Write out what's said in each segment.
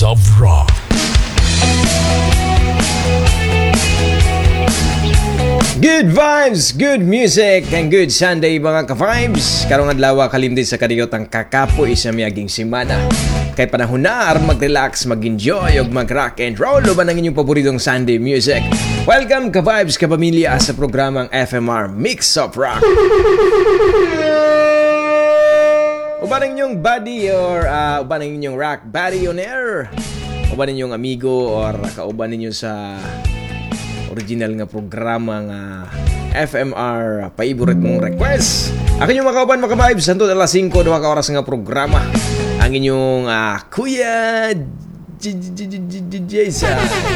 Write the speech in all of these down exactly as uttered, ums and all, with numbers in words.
Mix of Rock. Good vibes, good music, and good Sunday mga ka-vibes. Karong adlaw kalimdin sa kadiyot ang kakapoy sa miyaging simana. Kay panahon na aron mag-relax, mag-enjoy ug mag-rock and roll uban ang inyong paboritong Sunday music. Welcome ka-vibes, ka-pamilya sa programang F M R Mix of Rock. Uban ang inyong buddy or uh, uban ang inyong rock buddy on air. Uban ang inyong amigo or kauban ninyo sa original nga programa nga F M R favorite mong request. Akin yung makauban mga vibes santo alas singko duha ka oras nga programa. Ang inyong uh, Kuya Jason.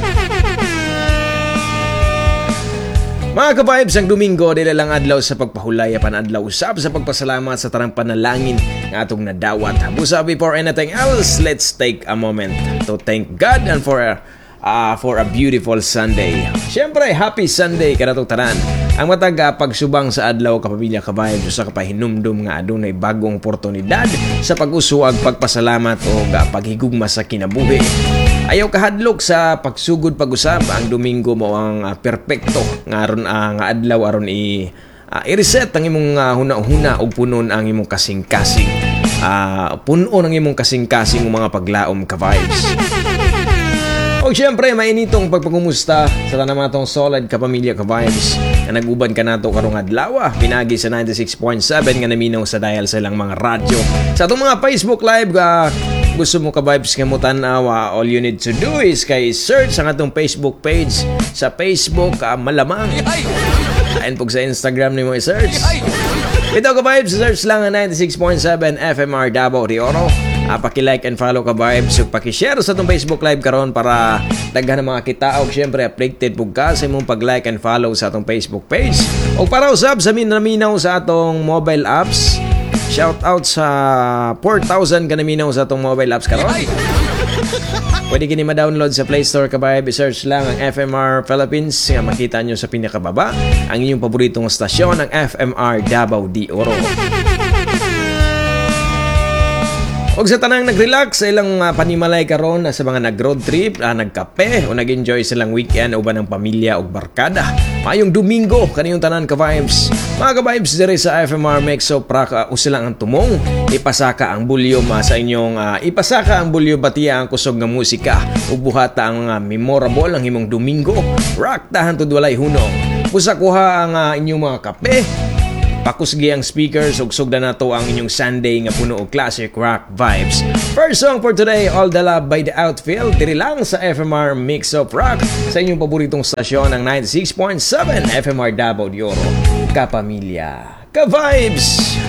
Mga ka-vibes, ang Domingo dili lang adlaw sa pagpahulay apan adlaw usab sa pagpasalamat sa tarang panalangin nga atong nadawat. Busa before anything else, let's take a moment to thank God and for a Uh, for a beautiful Sunday. Siyempre, happy Sunday kanatong tanan. Ang matag uh, pagsubang sa adlaw kapamilya ka-vibes sa kapahinumdum nga adunay bagong oportunidad sa pag-usuag pagpasalamat o uh, paghigugma sa kinabuhi. Ayaw kahadlok sa pagsugod pag-usab. Ang Domingo mo ang uh, perpekto nga aron uh, nga adlaw aron i uh, i-reset ang imong uh, huna-huna ug punon ang imong kasing-kasing. Uh, punon ang imong kasing-kasing mga paglaom ka-vibes. O siyempre, mainitong pagpagumusta sa tanamatong solid kapamilya ka-vibes na nag-uban ka nato karong adlaw, pinagi sa ninety-six point seven nga naminaw sa dial sa ilang mga radyo. Sa itong mga Facebook Live, uh, gusto mo ka-vibes nga mo tanaw, uh, all you need to do is kay search ang atong Facebook page. Sa Facebook, uh, malamang. Ayan po sa Instagram ni mo i-search. Ito ka-vibes, search lang ang ninety-six point seven F M R Davao de Oro. Uh, paki-like and follow ka vibes ug paki-share sa itong Facebook Live karon para daghan ng mga kitaog. Siyempre updated pug ka sa imong pag-like and follow sa atong Facebook page o para usab sa minaminaw sa atong mobile apps. Shout out sa four thousand ka naminaw sa atong mobile apps karon. Pwede kini ma-download sa Play Store ka vibe. I-search lang ang F M R Philippines nga makita nyo sa pinakababa ang inyong paboritong stasyon, ang F M R Davao de Oro. Og sa tanang nag-relax sa ilang uh, panimalay karon uh, sa mga nag-road trip, uh, nagkape o nag-enjoy silang weekend uban ng pamilya o barkada. Mayong Domingo kaniyong tanan ka-vibes. Mga ka-vibes diri sa F M R Mix of Rock, uh, usilang ang tumong. Ipasaka ang bulyom uh, sa inyong uh, ipasaka ang bulyom batiya ang kusog nga musika ug buhata ang uh, memorable ang imong Domingo. Rock tahan tud walay hunong. Busa kuha ang uh, inyong mga kape. Pakusgi ang speakers ug sugdan nato ang inyong Sunday nga puno og classic rock vibes. First song for today, All the Love by The Outfield, diri lang sa F M R Mix of Rock sa inyong paboritong stasyon ng ninety-six point seven F M R Davao de Oro. Kapamilya, ka-vibes!